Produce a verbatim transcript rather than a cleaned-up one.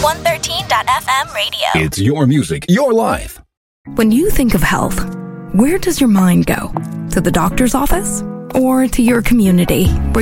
one thirteen dot f m radio. It's your music, your life. When you think of health, where does your mind go? To the doctor's office or to your community, where